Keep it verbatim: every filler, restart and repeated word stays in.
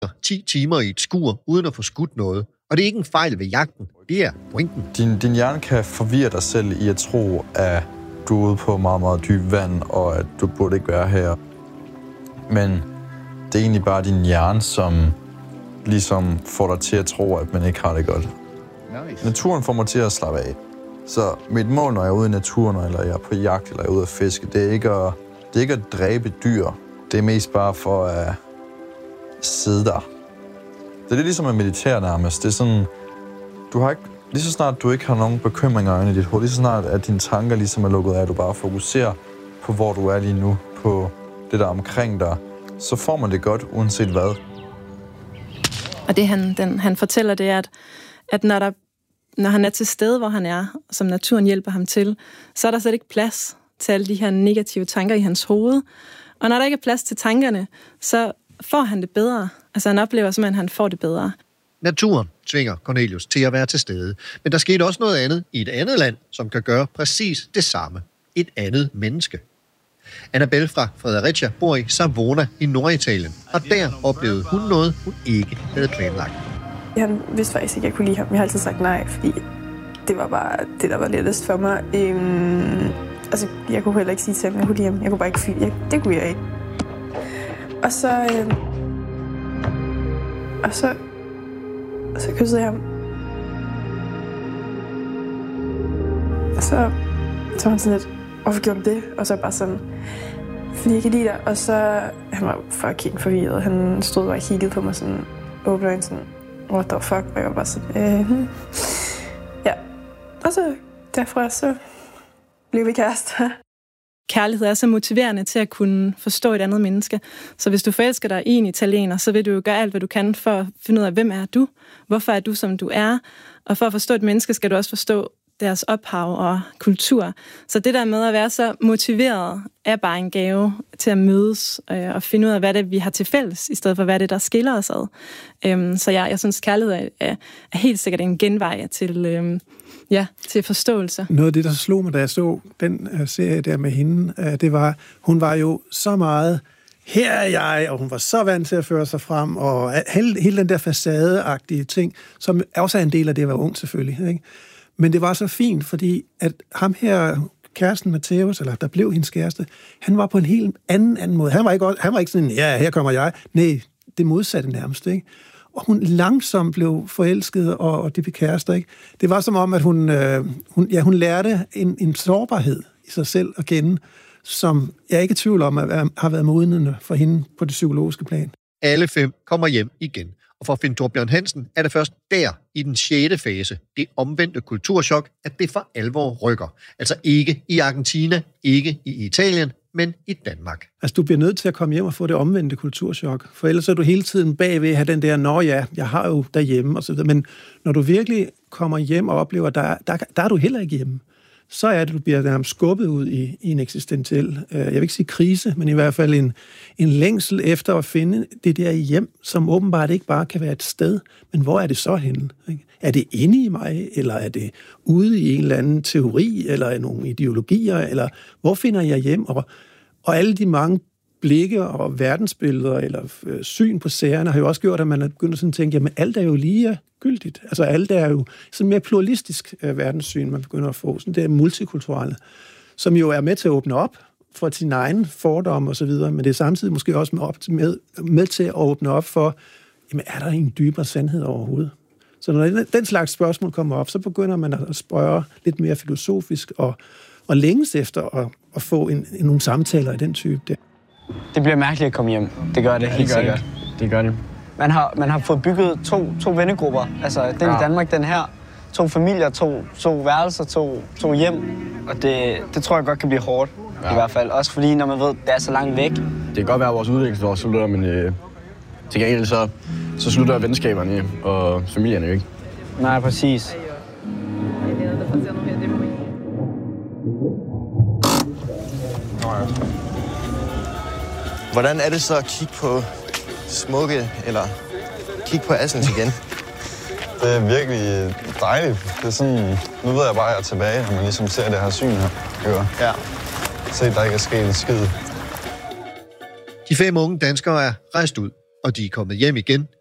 ti timer i et skur, uden at få skudt noget. Og det er ikke en fejl ved jagten, det er pointen. Din, din hjerne kan forvirre dig selv i at tro, at du er ude på meget, meget dyb vand, og at du burde ikke være her. Men det er egentlig bare din hjerne, som ligesom får dig til at tro, at man ikke har det godt. Nice. Naturen får mig til at slappe af. Så mit mål, når jeg er ude i naturen, eller jeg er på jagt, eller jeg er ude at fiske, det er ikke at, det er ikke at dræbe dyr. Det er mest bare for at sidde der. Det er lidt ligesom at meditere nærmest. Det er sådan, du har ikke, lige så snart du ikke har nogen bekymringer inde i dit hoved, lige så snart at dine tanker ligesom er lukket af, at du bare fokuserer på, hvor du er lige nu, på det der omkring dig, så får man det godt, uanset hvad. Og det han, den, han fortæller, det er, at, at når, der, når han er til stede, hvor han er, som naturen hjælper ham til, så er der slet ikke plads til alle de her negative tanker i hans hoved. Og når der ikke er plads til tankerne, så får han det bedre. Altså han oplever simpelthen, at han får det bedre. Naturen tvinger Cornelius til at være til stede. Men der skete også noget andet i et andet land, som kan gøre præcis det samme. Et andet menneske. Annabelle fra Fredericia bor i Savona i Norditalien, og der oplevede hun noget, hun ikke havde planlagt. Jeg vidste faktisk ikke, at jeg kunne lide ham. Jeg har altid sagt nej, fordi det var bare det, der var lettest for mig. Øhm, altså, jeg kunne heller ikke sige til ham, at jeg kunne lide ham. Jeg kunne bare ikke fyre. Jeg, det kunne jeg ikke. Og så... Øhm, og så... Og så kyssede jeg ham. Og så... Så var han sådan lidt... Hvorfor gjorde du det? Og så bare sådan... Fordi jeg kan lide dig. Og så... Han var fucking forvirret. Han stod bare og kiggede på mig sådan... Åbne øjne sådan... What the fuck? Og jeg var bare sådan... Øh, hmm. Ja. Og så derfra så... blev vi kærester. Kærlighed er så motiverende til at kunne forstå et andet menneske. Så hvis du forelsker dig i en italiener, så vil du jo gøre alt, hvad du kan for at finde ud af, hvem er du? Hvorfor er du, som du er? Og for at forstå et menneske, skal du også forstå deres ophav og kultur. Så det der med at være så motiveret, er bare en gave til at mødes øh, og finde ud af, hvad det er, vi har til fælles, i stedet for, hvad det er, der skiller os ad. Øhm, så jeg, jeg synes, kærlighed er, er, er helt sikkert en genvej til... Øh, Ja, til forståelse. Noget af det, der slog mig, da jeg så den uh, serie der med hende, uh, det var, hun var jo så meget, her er jeg, og hun var så vant til at føre sig frem, og hele, hele den der facadeagtige ting, som også er en del af det at være ung selvfølgelig. Ikke? Men det var så fint, fordi at ham her, kæresten Matthäus, eller der blev hendes kæreste, han var på en helt anden, anden måde. Han var ikke, han var ikke sådan, ja, her kommer jeg. Nej, det modsatte nærmest, ikke? Og hun langsomt blev forelsket, og, og de blev kærester, ikke? Det var som om, at hun, øh, hun, ja, hun lærte en, en sårbarhed i sig selv at kende, som jeg er ikke i tvivl om, at har været modnende for hende på det psykologiske plan. Alle fem kommer hjem igen. Og for Finn Thorbjørn Hansen er det først der, i den sjette fase, det omvendte kulturschok, at det for alvor rykker. Altså ikke i Argentina, ikke i Italien, men i Danmark. Altså, du bliver nødt til at komme hjem og få det omvendte kulturschok, for ellers er du hele tiden bagved at have den der, nå ja, jeg har jo derhjemme, og så videre. Men når du virkelig kommer hjem og oplever, der, der, der er du heller ikke hjemme, så er det, du bliver nærmest skubbet ud i, i en eksistentiel, jeg vil ikke sige krise, men i hvert fald en, en længsel efter at finde det der hjem, som åbenbart ikke bare kan være et sted, men hvor er det så henne? Ikke? Er det inde i mig, eller er det ude i en eller anden teori, eller nogle ideologier, eller hvor finder jeg hjem? Og, og alle de mange blikke og verdensbilleder, eller øh, syn på sagerne, har jo også gjort, at man er begyndt sådan at tænke, jamen alt er jo lige gyldigt. Altså alt er jo sådan mere pluralistisk øh, verdenssyn, man begynder at få, sådan det multikulturelle, som jo er med til at åbne op for sin egen fordom og så videre, men det er samtidig måske også med, op, med, med til at åbne op for, jamen er der en dybere sandhed overhovedet? Så når den slags spørgsmål kommer op, så begynder man at spørge lidt mere filosofisk og, og længes efter at, at få en, en, nogle samtaler i den type der. Det bliver mærkeligt at komme hjem. Det gør det ja, helt det gør sikkert. Det. det gør det. Man har, man har fået bygget to, to vennegrupper. Altså den ja. i Danmark, den her. To familier, to, to værelser, to, to hjem. Og det, det tror jeg godt kan blive hårdt. Ja. I hvert fald. Også fordi, når man ved, det er så langt væk. Det kan godt være, at vores udviklingsår slutter, men øh, til gengæld så, så slutter venskaberne og familierne jo ikke. Nej, præcis. Hvordan er det så at kigge på smukke, eller kigge på Assens igen? Det er virkelig dejligt. Det er sådan, nu ved jeg bare, at jeg er tilbage, når man ligesom ser det her syn her. Ja. Se, der ikke er sket en skid. De fem unge danskere er rejst ud. og de er kommet hjem igen